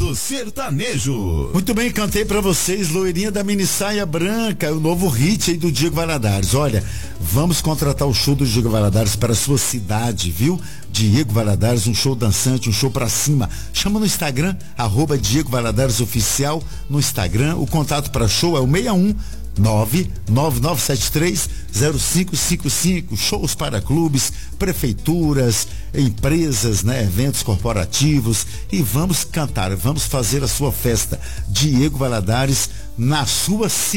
do sertanejo. Muito bem, cantei pra vocês Loirinha da Mini Saia Branca, o novo hit aí do Diego Valadares. Olha, vamos contratar o show do Diego Valadares para a sua cidade, viu? Diego Valadares, um show dançante, um show pra cima. Chama no Instagram, @Diego Valadares Oficial no Instagram. O contato para show é o 61999730555. Shows para clubes, prefeituras, empresas, né, eventos corporativos, e vamos cantar, vamos fazer a sua festa. Diego Valadares na sua cidade.